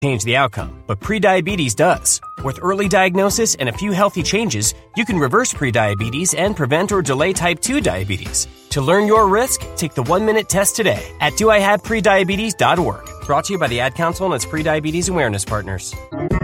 change the outcome, but prediabetes does. With early diagnosis and a few healthy changes, you can reverse prediabetes and prevent or delay type 2 diabetes. To learn your risk, take the 1-minute test today at doihaveprediabetes.org. Brought to you by the Ad Council and its prediabetes awareness partners.